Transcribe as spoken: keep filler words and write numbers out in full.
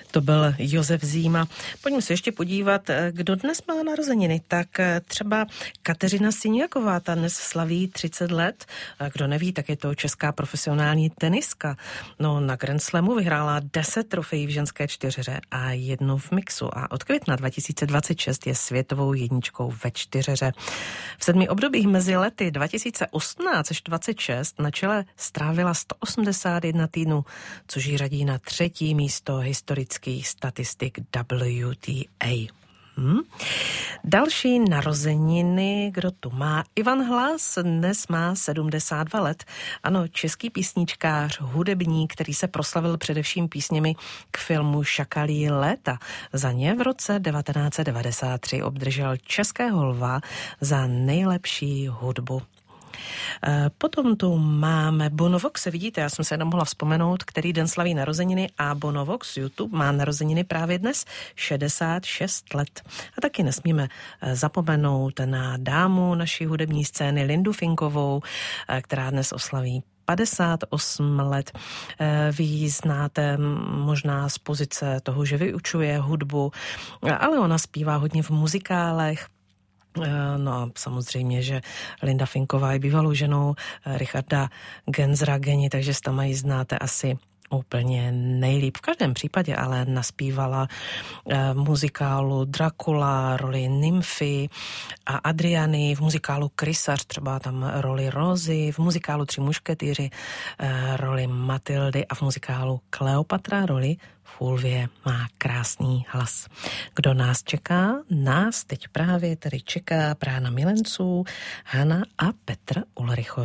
To byl Josef Zíma. Pojďme se ještě podívat, kdo dnes má narozeniny. Tak třeba Kateřina Siniaková, ta dnes slaví třicet let. Kdo neví, tak je to česká profesionální teniska. No, na Grand Slamu vyhrála deset trofejí v ženské čtyřeře a jednu v mixu. A od května dva tisíce dvacet šest je světovou jedničkou ve čtyřeře. V sedmi obdobích mezi lety dva tisíce osmnáct až dvacet šest na čele strávila sto osmdesát jedna týdnů, což ji řadí na třetí místo historických statistik W T A. Hmm. Další narozeniny, kdo tu má? Ivan Hlas dnes má sedmdesát dva let. Ano, český písničkář, hudebník, který se proslavil především písněmi k filmu Šakalí léta. Za ně v roce devatenáct set devadesát tři obdržel Českého lva za nejlepší hudbu. Potom tu máme Bonovox, vidíte, já jsem se jenom mohla vzpomenout, který den slaví narozeniny a Bonovox YouTube má narozeniny právě dnes šedesát šest let. A taky nesmíme zapomenout na dámu naší hudební scény Lindu Finkovou, která dnes oslaví padesát osm let. Vy ji znáte možná z pozice toho, že vyučuje hudbu, ale ona zpívá hodně v muzikálech. No a samozřejmě, že Linda Finková je bývalou ženou Richarda Genzera Geni, takže s tam ji znáte asi úplně nejlíp. V každém případě ale naspívala v muzikálu Dracula roli nymfy a Adriany, v muzikálu Krysař třeba tam roli Rozy, v muzikálu Tři mušketýři roli Matildy a v muzikálu Kleopatra roli Fulvie. Má krásný hlas. Kdo nás čeká? Nás teď právě tady čeká prána milenců Hana a Petr Ulrichovi.